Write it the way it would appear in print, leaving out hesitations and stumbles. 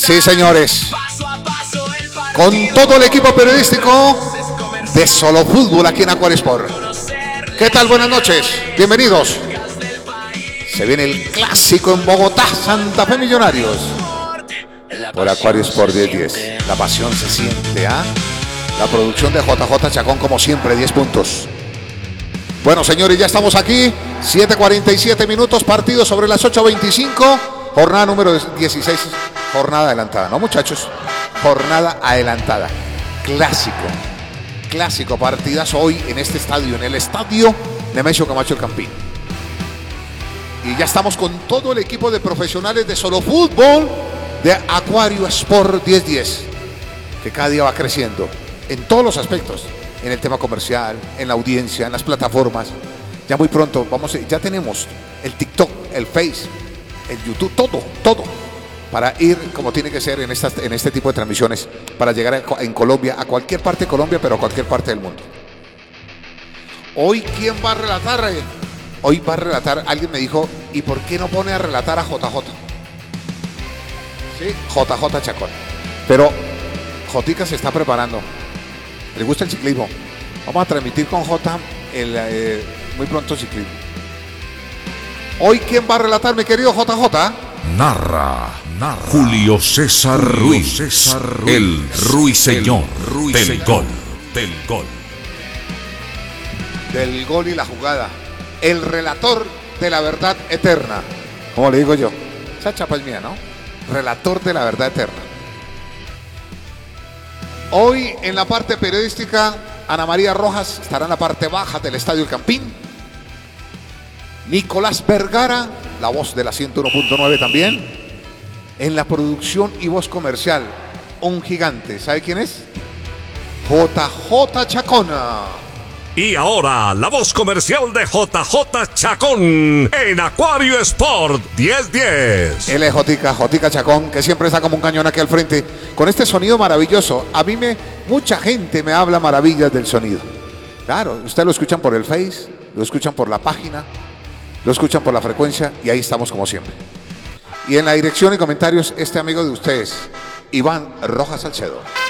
Sí, señores. Con todo el equipo periodístico de Solo Fútbol aquí en Aquario Sport. ¿Qué tal? Buenas noches. Bienvenidos. Se viene el clásico en Bogotá, Santa Fe Millonarios. Por Aquario Sport 10-10. La pasión se siente, ¿ah? La producción de JJ Chacón, como siempre, 10 puntos. Bueno, señores, ya estamos aquí. 7:47 minutos, partido sobre las 8:25. Jornada número 16. Jornada adelantada, ¿no, muchachos? Jornada adelantada. Clásico partidazo hoy en este estadio, en el estadio Nemesio Camacho El Campín. Y ya estamos con todo el equipo de profesionales de Solo Fútbol de Aquario Sport 10-10, que cada día va creciendo en todos los aspectos, en el tema comercial, en la audiencia, en las plataformas. Ya muy pronto ya tenemos el TikTok, el Face, el YouTube, todo para ir como tiene que ser en este tipo de transmisiones, para llegar en Colombia, a cualquier parte de Colombia, pero a cualquier parte del mundo. Hoy, ¿quién va a relatar? Hoy va a relatar, alguien me dijo, ¿y por qué no pone a relatar a JJ? Sí, JJ Chacón. Pero Jotica se está preparando. Le gusta el ciclismo. Vamos a transmitir con J muy pronto ciclismo. Hoy, ¿quién va a relatar, mi querido JJ? Narra Julio César Ruiz, el ruiseñor del gol. Del gol y la jugada. El relator de la verdad eterna. ¿Cómo le digo yo? Esa chapa es mía, ¿no? Relator de la verdad eterna. Hoy en la parte periodística, Ana María Rojas estará en la parte baja del Estadio El Campín. Nicolás Vergara, la voz de la 101.9 también. En la producción y voz comercial, un gigante. ¿Sabe quién es? JJ Chacona. Y ahora, la voz comercial de JJ Chacón en Aquario Sport 10-10. Él es Jotica Chacón, que siempre está como un cañón aquí al frente, con este sonido maravilloso. Mucha gente me habla maravillas del sonido. Claro, ustedes lo escuchan por el Face, lo escuchan por la página, lo escuchan por la frecuencia, y ahí estamos como siempre. Y en la dirección y comentarios, este amigo de ustedes, Iván Rojas Salcedo.